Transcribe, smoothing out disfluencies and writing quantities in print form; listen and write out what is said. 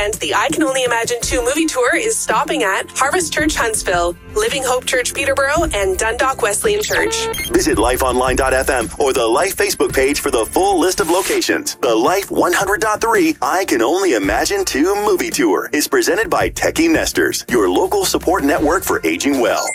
And the I Can Only Imagine 2 movie tour is stopping at Harvest Church Huntsville, Living Hope Church Peterborough, and Dundalk Wesleyan Church. Visit lifeonline.fm or the Life Facebook page for the full list of locations. The Life 100.3 I Can Only Imagine 2 movie tour is presented by Techie Nesters, your local support network for aging well.